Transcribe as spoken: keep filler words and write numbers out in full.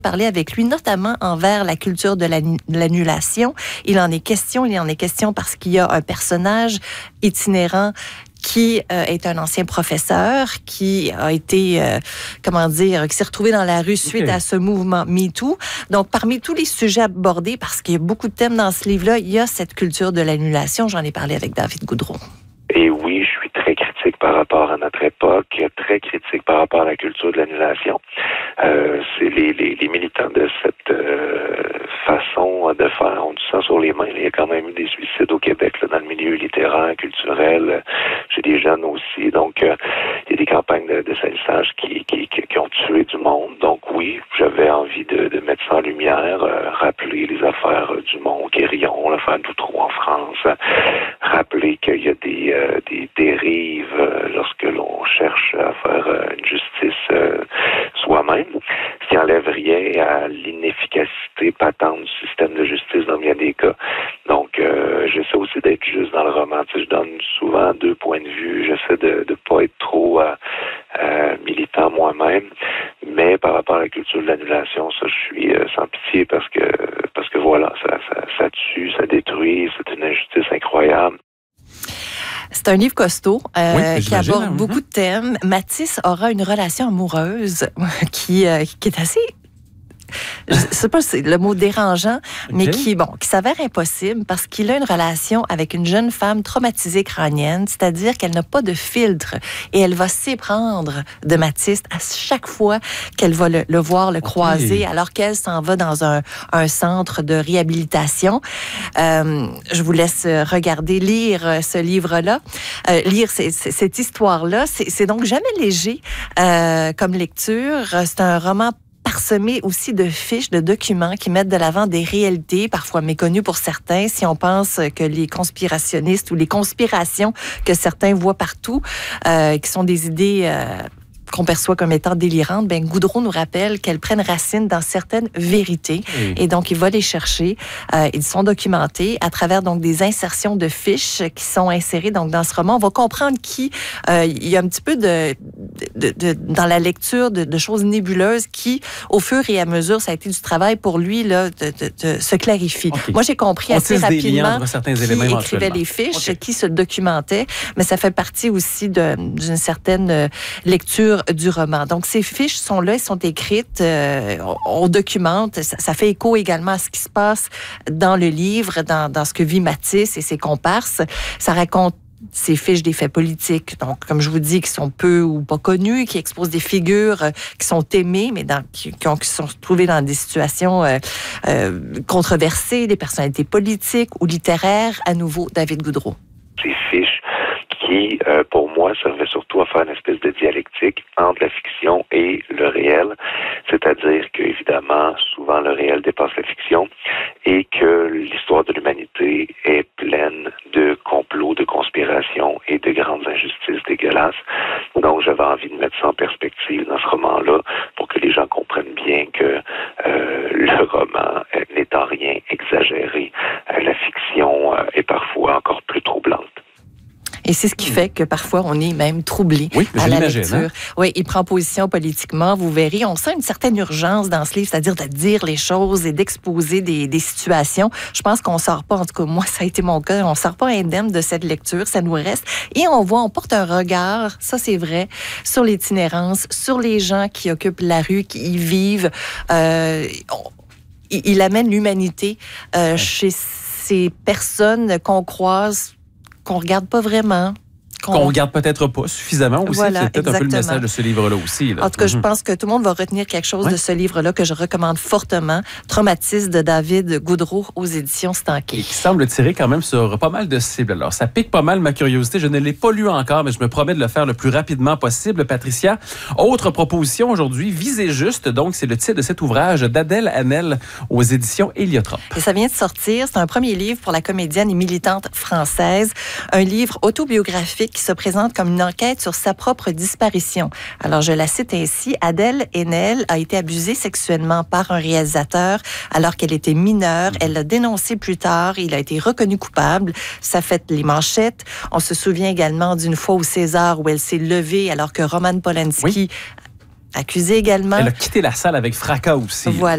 parler avec lui, notamment envers la culture de l'annulation. Il en est question, il en est question parce qu'il y a un personnage itinérant qui euh, est un ancien professeur, qui a été, euh, comment dire, qui s'est retrouvé dans la rue suite okay. à ce mouvement MeToo. Donc, parmi tous les sujets abordés, parce qu'il y a beaucoup de thèmes dans ce livre-là, il y a cette culture de l'annulation. J'en ai parlé avec David Goudreau. Et oui, je suis très critique par rapport à notre époque, très critique par rapport à la culture de l'annulation. Euh, c'est les, les, les militants de cette euh, façon de faire ont du sang sur les mains. Il y a quand même eu des suicides au Québec là, dans le milieu littéraire, culturel, chez des jeunes aussi. Donc, euh, il y a des campagnes de, de salissage qui, qui, qui, qui ont tué du monde. Donc oui, j'avais envie de, de mettre ça en lumière, euh, rappeler les affaires euh, du Mont Guérillon, l'affaire d'Outreau en France, euh, rappeler qu'il y a des, euh, des dérives euh, lorsque l'on cherche à faire euh, une justice euh, soi-même, ce qui n'enlève rien à l'inefficacité patente du système de justice dans bien des cas. Donc, euh, j'essaie aussi d'être juste dans le roman. Tu sais, je donne souvent deux points de vue. J'essaie de ne pas être trop euh, euh, militant moi-même, mais par rapport à la culture de l'annulation, ça, je suis euh, sans pitié parce que parce que voilà, ça, ça, ça tue, ça détruit, c'est une injustice incroyable. C'est un livre costaud euh, oui, qui aborde hein, beaucoup de thèmes. Mathis aura une relation amoureuse qui, euh, qui est assez... Je sais pas si c'est le mot dérangeant, okay. mais qui, bon, qui s'avère impossible parce qu'il a une relation avec une jeune femme traumatisée crânienne, c'est-à-dire qu'elle n'a pas de filtre et elle va s'éprendre de Mathis à chaque fois qu'elle va le, le voir, le okay. croiser, alors qu'elle s'en va dans un, un centre de réhabilitation. Euh, je vous laisse regarder, lire ce livre-là, euh, lire c- c- cette histoire-là. C'est, c'est donc jamais léger euh, comme lecture. C'est un roman parsemé aussi de fiches, de documents qui mettent de l'avant des réalités, parfois méconnues pour certains. Si on pense que les conspirationnistes ou les conspirations que certains voient partout, euh, qui sont des idées... Euh, qu'on perçoit comme étant délirantes, ben Goudreau nous rappelle qu'elles prennent racine dans certaines vérités. Oui. Et donc, il va les chercher. Euh, ils sont documentés à travers donc des insertions de fiches qui sont insérées donc dans ce roman. On va comprendre qui... Euh, il y a un petit peu de, de, de dans la lecture de, de choses nébuleuses qui, au fur et à mesure, ça a été du travail pour lui là, de, de, de se clarifie. Okay. Moi, j'ai compris On assez rapidement qui éléments écrivait les fiches, okay. qui se documentait, mais ça fait partie aussi de, d'une certaine lecture du roman. Donc, ces fiches sont là, elles sont écrites, euh, on, on documente, ça, ça fait écho également à ce qui se passe dans le livre, dans, dans ce que vit Mathis et ses comparses. Ça raconte ces fiches des faits politiques, donc, comme je vous dis, qui sont peu ou pas connus, qui exposent des figures euh, qui sont aimées, mais dans, qui, qui, ont, qui sont trouvées dans des situations euh, euh, controversées, des personnalités politiques ou littéraires. À nouveau, David Goudreau. Ces fiches qui, euh, pour moi, servait surtout à faire une espèce de dialectique entre la fiction et le réel, c'est-à-dire qu'évidemment, souvent le réel dépasse la fiction et que l'histoire de l'humanité est pleine de complots, de conspirations et de grandes injustices dégueulasses. Donc, j'avais envie de mettre ça en perspective dans ce roman-là pour que les gens comprennent bien que euh, le roman euh, n'est en rien exagéré. Euh, la fiction euh, est parfois encore plus troublante. Et c'est ce qui fait que parfois, on est même troublé oui, à la lecture. Hein? Oui, il prend position politiquement, vous verrez. On sent une certaine urgence dans ce livre, c'est-à-dire de dire les choses et d'exposer des, des situations. Je pense qu'on ne sort pas, en tout cas, moi, ça a été mon cas, on ne sort pas indemne de cette lecture, ça nous reste. Et on voit, on porte un regard, ça c'est vrai, sur l'itinérance, sur les gens qui occupent la rue, qui y vivent. Euh, on, il, il amène l'humanité euh, ouais. chez ces personnes qu'on croise, qu'on regarde pas vraiment. Qu'on, qu'on regarde peut-être pas suffisamment aussi. Voilà, c'est peut-être exactement. un peu le message de ce livre-là aussi. Là. En tout cas, mm-hmm. je pense que tout le monde va retenir quelque chose ouais. de ce livre-là que je recommande fortement. Traumatisme de David Goudreau aux éditions Stanquet. Et qui semble tirer quand même sur pas mal de cibles. Alors, ça pique pas mal ma curiosité. Je ne l'ai pas lu encore, mais je me promets de le faire le plus rapidement possible. Patricia, autre proposition aujourd'hui, Visez juste. Donc, c'est le titre de cet ouvrage d'Adèle Haenel aux éditions Héliotrope. Et ça vient de sortir. C'est un premier livre pour la comédienne et militante française. Un livre autobiographique qui se présente comme une enquête sur sa propre disparition. Alors, je la cite ainsi. Adèle Haenel a été abusée sexuellement par un réalisateur alors qu'elle était mineure. Elle l'a dénoncé plus tard. Il a été reconnu coupable. Ça fait les manchettes. On se souvient également d'une fois au César où elle s'est levée alors que Roman Polanski, oui. accusé également. Elle a quitté la salle avec fracas aussi. Voilà.